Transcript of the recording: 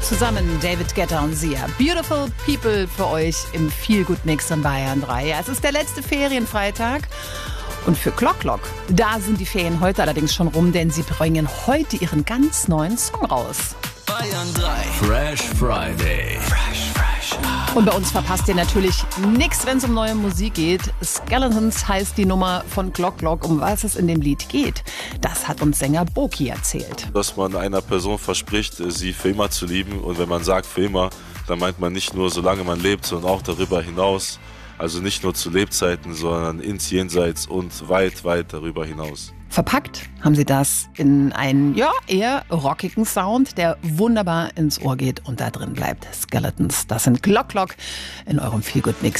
Zusammen David Guetta und Sia. Beautiful People für euch im Feel Good Mix in Bayern 3. Ja, es ist der letzte Ferienfreitag. Und für Clock Clock, da sind die Ferien heute allerdings schon rum, denn sie bringen heute ihren ganz neuen Song raus. Bayern 3 Fresh Friday. Und bei uns verpasst ihr natürlich nichts, wenn es um neue Musik geht. Skeletons heißt die Nummer von Clock Clock. Um was es in dem Lied geht, das hat uns Sänger Boki erzählt. Dass man einer Person verspricht, sie für immer zu lieben. Und wenn man sagt für immer, dann meint man nicht nur, solange man lebt, sondern auch darüber hinaus. Also nicht nur zu Lebzeiten, sondern ins Jenseits und weit, weit darüber hinaus. Verpackt haben sie das in einen, eher rockigen Sound, der wunderbar ins Ohr geht und da drin bleibt. Skeletons, das sind Clock Clock in eurem Feel Good Mix.